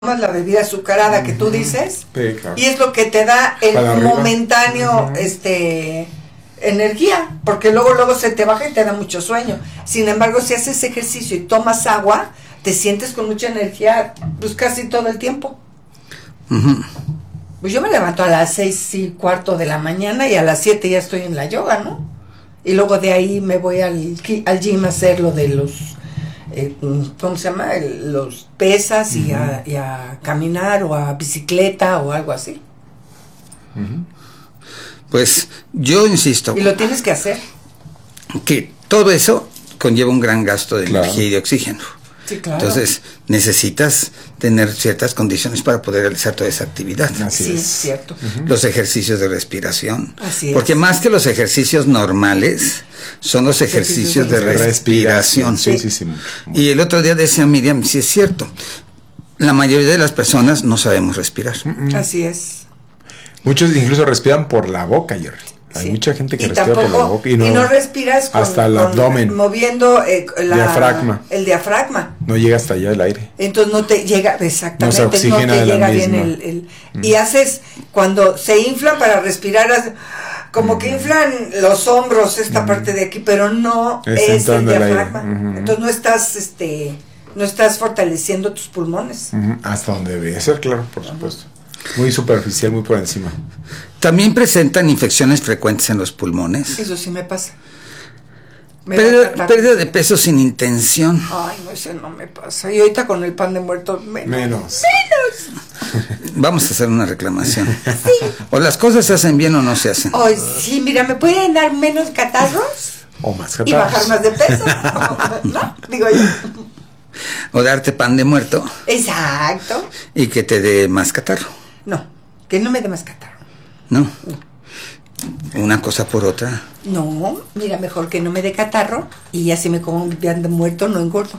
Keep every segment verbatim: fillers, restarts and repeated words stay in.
la bebida azucarada que tú dices, sí, claro. Y es lo que te da el Para momentáneo uh-huh. este energía, porque luego luego se te baja y te da mucho sueño. Sin embargo, si haces ejercicio y tomas agua, te sientes con mucha energía pues casi todo el tiempo. Uh-huh. Pues yo me levanto a las seis y cuarto de la mañana y a las siete ya estoy en la yoga, ¿no? Y luego de ahí me voy al, al gym a hacer lo de los Eh, ¿cómo se llama? El, los pesas uh-huh. y, a, y a caminar o a bicicleta o algo así. Uh-huh. Pues yo insisto. Y lo tienes que hacer. Que todo eso conlleva un gran gasto de claro. energía y de oxígeno. Sí, claro. Entonces necesitas tener ciertas condiciones para poder realizar toda esa actividad. Así sí, es. es cierto. Uh-huh. Los ejercicios de respiración. Así Porque es. más que los ejercicios normales, son los ejercicios, ejercicios de, de respiración. respiración. Sí, sí, sí. Y el otro día decía Miriam, sí es cierto, la mayoría de las personas no sabemos respirar. Uh-uh. Así es. Muchos incluso respiran por la boca, Jerry. Hay sí. mucha gente que y respira tampoco, por la boca y no, y no respiras con, hasta el con, abdomen, moviendo eh, la, diafragma. el diafragma. No llega hasta allá el aire. Entonces no te llega, exactamente, no, se no te llega bien misma. el, el mm. y haces, cuando se inflan para respirar, como mm. que inflan los hombros, esta mm. parte de aquí, pero no es, es el diafragma. Mm-hmm. Entonces no estás, este, no estás fortaleciendo tus pulmones. Mm-hmm. Hasta donde debe ser, claro, por supuesto. Muy superficial, muy por encima. También presentan infecciones frecuentes en los pulmones. Eso sí me pasa. Me pérdida, pérdida de peso sin intención. Ay, no, ese no me pasa. Y ahorita con el pan de muerto, menos. Menos. menos. Vamos a hacer una reclamación. Sí. O las cosas se hacen bien o no se hacen. Ay, sí, mira, ¿me pueden dar menos catarros? O más catarros. Y bajar más de peso. ¿No? Digo yo. O darte pan de muerto. Exacto. Y que te dé más catarro. No, que no me dé más catarro. No. Una cosa por otra. No, mira, mejor que no me dé catarro y así me como un pan de muerto, no engordo.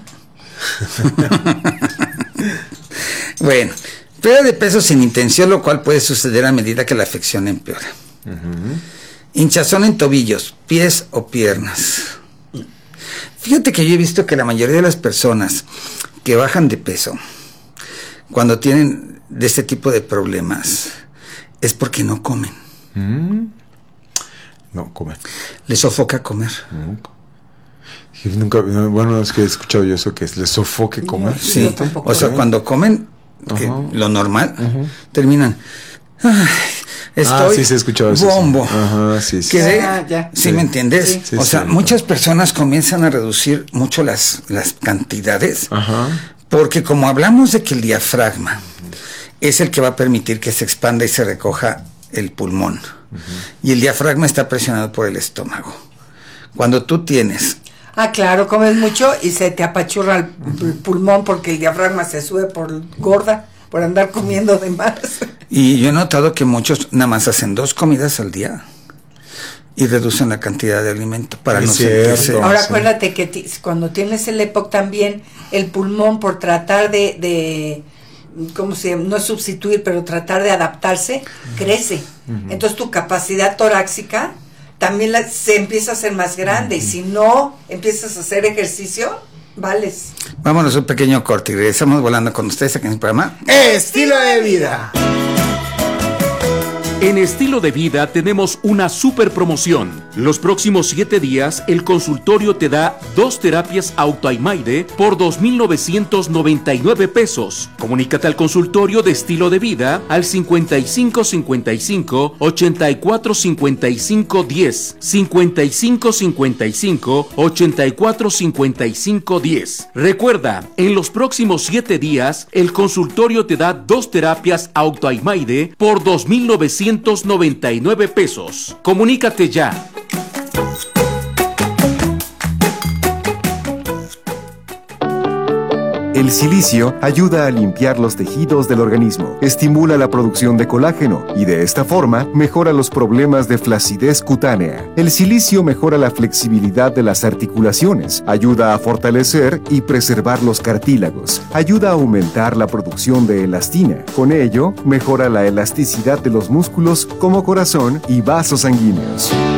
Bueno, pérdida de peso sin intención, lo cual puede suceder a medida que la afección empeora. Uh-huh. Hinchazón en tobillos, pies o piernas. Fíjate que yo he visto que la mayoría de las personas que bajan de peso, cuando tienen de este tipo de problemas, es porque no comen. Mm. No comen. Les sofoca comer. Mm. Nunca, bueno, es que he escuchado yo eso, que les sofoque comer. Sí, o sea, cuando comen, que uh-huh. lo normal, uh-huh. terminan... Ay, estoy ah, sí, se ha escuchado eso. Bombo. Sí. Ajá, sí, sí. ¿Qué ah, ya. ¿Sí, sí me entiendes? Sí. Sí, o sea, sí, muchas sí. personas comienzan a reducir mucho las, las cantidades. Ajá. Porque como hablamos de que el diafragma uh-huh. es el que va a permitir que se expanda y se recoja el pulmón. Uh-huh. Y el diafragma está presionado por el estómago. Cuando tú tienes... Ah, claro, comes mucho y se te apachurra el, el pulmón porque el diafragma se sube por gorda, por andar comiendo de más. Y yo he notado que muchos nada más hacen dos comidas al día y reducen la cantidad de alimento para es no cierto, sentirse... Ahora sí. acuérdate que t- cuando tienes el E P O C también, el pulmón por tratar de... de ¿cómo se llama? No es sustituir, pero tratar de adaptarse, crece. Uh-huh. Entonces tu capacidad torácica también la, se empieza a hacer más grande. Uh-huh. Y si no empiezas a hacer ejercicio, vales. Vámonos a un pequeño corte y regresamos volando con ustedes aquí en el programa Estilo de Vida. En Estilo de Vida tenemos una super promoción. Los próximos siete días, el consultorio te da dos terapias Autoimaide por dos mil novecientos noventa y nueve pesos. Comunícate al consultorio de Estilo de Vida al cincuenta y cinco cincuenta y cinco ochenta y cuatro cincuenta y cinco diez, cincuenta y cinco cincuenta y cinco ochenta y cuatro cincuenta y cinco diez. Recuerda, en los próximos siete días, el consultorio te da dos terapias Autoimaide por dos mil novecientos noventa y nueve pesos. Comunícate ya. El silicio ayuda a limpiar los tejidos del organismo, estimula la producción de colágeno y de esta forma mejora los problemas de flacidez cutánea. El silicio mejora la flexibilidad de las articulaciones, ayuda a fortalecer y preservar los cartílagos, ayuda a aumentar la producción de elastina. Con ello, mejora la elasticidad de los músculos como corazón y vasos sanguíneos.